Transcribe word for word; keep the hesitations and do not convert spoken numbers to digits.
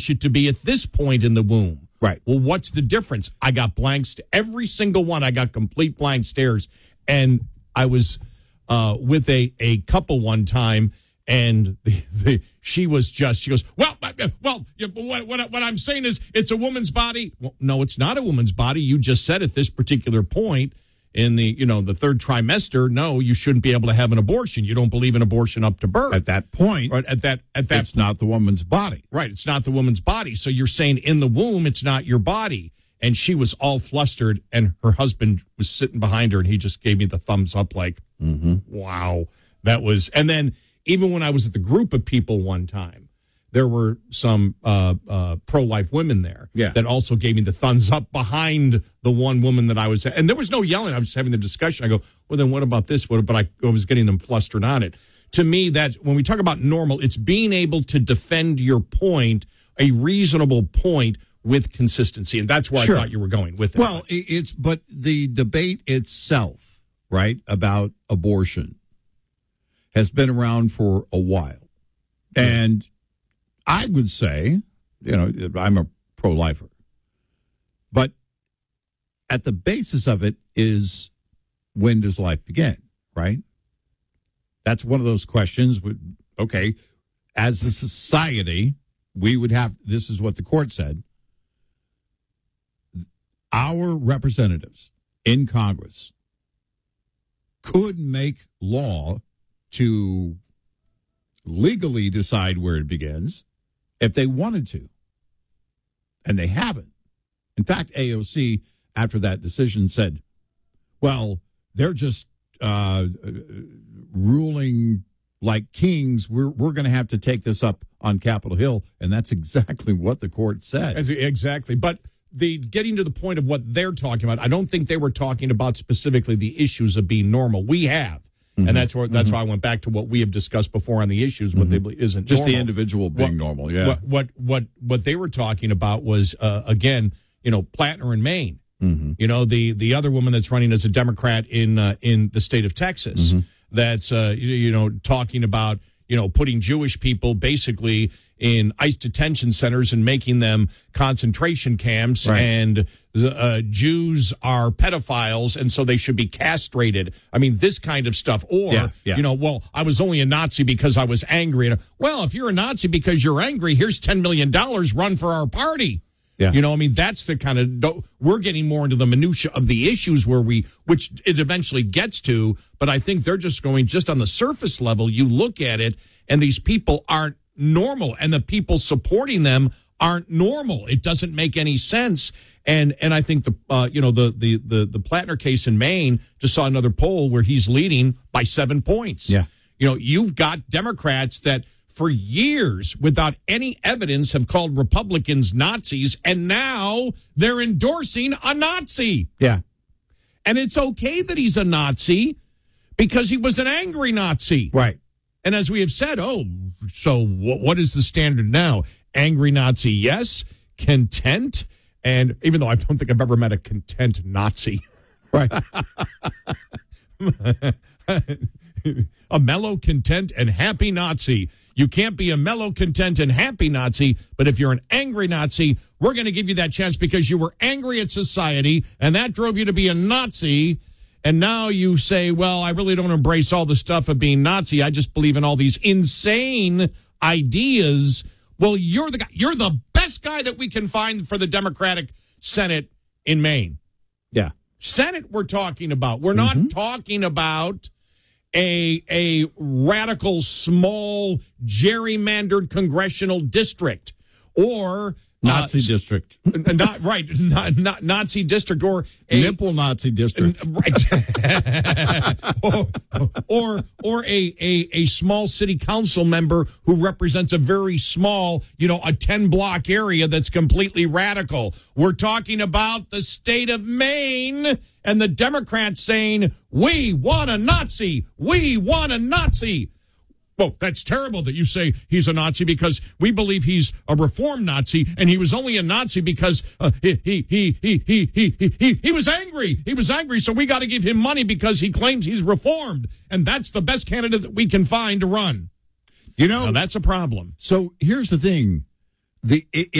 it to be at this point in the womb. Right. Well, what's the difference? I got blanks. Every single one, I got complete blank stares. And I was uh, with a, a couple one time, and the, the, she was just, she goes, well, well, what, what, what I'm saying is it's a woman's body. Well, no, it's not a woman's body. You just said at this particular point in the, you know, the third trimester, no, you shouldn't be able to have an abortion. You don't believe in abortion up to birth. At that point, right, at that, at that, it's not the woman's body. Right. It's not the woman's body. So you're saying in the womb, it's not your body. And she was all flustered, and her husband was sitting behind her, and he just gave me the thumbs up like, mm-hmm. wow, that was, and then even when I was at the group of people one time, there were some uh, uh, pro-life women there yeah. that also gave me the thumbs up behind the one woman that I was, and there was no yelling. I was just having the discussion. I go, well, then what about this? What? But I, I was getting them flustered on it. To me, that's when we talk about normal, it's being able to defend your point, a reasonable point with consistency. And that's where sure. I thought you were going with it. Well, it's, but the debate itself, right, about abortion has been around for a while. Yeah. And I would say, you know, I'm a pro-lifer, but at the basis of it is, when does life begin, right? That's one of those questions. Would, okay, as a society, we would have, this is what the court said, our representatives in Congress could make law to legally decide where it begins if they wanted to. And they haven't. In fact, A O C, after that decision, said, well, they're just uh, ruling like kings. We're, we're going to have to take this up on Capitol Hill. And that's exactly what the court said. Exactly. But the getting to the point of what they're talking about, I don't think they were talking about specifically the issues of being normal. We have. Mm-hmm. And that's where that's mm-hmm. why I went back to what we have discussed before on the issues. What mm-hmm. they believe isn't just normal. The individual being what, normal. Yeah. What what what what they were talking about was uh, again, you know, Plattner in Maine. Mm-hmm. You know, the the other woman that's running as a Democrat in uh, in the state of Texas. Mm-hmm. That's uh, you, you know talking about you know putting Jewish people basically in ICE detention centers and making them concentration camps, right. and uh, Jews are pedophiles, and so they should be castrated. I mean, this kind of stuff. Or, yeah, yeah. you know, well, I was only a Nazi because I was angry. And, well, if you're a Nazi because you're angry, here's ten million dollars, run for our party. Yeah. You know, I mean, that's the kind of, we're getting more into the minutia of the issues where we, which it eventually gets to, but I think they're just going just on the surface level. You look at it, and these people aren't normal, and the people supporting them aren't normal. It doesn't make any sense. And and I think the uh, you know the the the the Plattner case in Maine, just saw another poll where he's leading by seven points. Yeah, you know, you've got Democrats that for years, without any evidence, have called Republicans Nazis, and now they're endorsing a Nazi. Yeah, and it's okay that he's a Nazi because he was an angry Nazi, right? And as we have said, oh, so what, what is the standard now? Angry Nazi, yes. Content, and even though I don't think I've ever met a content Nazi. Right. A mellow, content, and happy Nazi. You can't be a mellow, content, and happy Nazi, but if you're an angry Nazi, we're going to give you that chance because you were angry at society, and that drove you to be a Nazi. And now you say, well, I really don't embrace all the stuff of being Nazi. I just believe in all these insane ideas. Well, you're the guy, you're the best guy that we can find for the Democratic Senate in Maine. Yeah. Senate we're talking about. We're not mm-hmm. talking about a a radical, small, gerrymandered congressional district or Nazi uh, district. Not right, not, not Nazi district or a nipple Nazi district. Right. or or, or a, a, a small city council member who represents a very small, you know, a ten block area that's completely radical. We're talking about the state of Maine and the Democrats saying, we want a Nazi. We want a Nazi. Well, that's terrible that you say he's a Nazi because we believe he's a reform Nazi, and he was only a Nazi because uh, he, he, he, he, he, he, he, he was angry. He was angry, so we got to give him money because he claims he's reformed, and that's the best candidate that we can find to run. You know, now, that's a problem. So here's the thing. The it,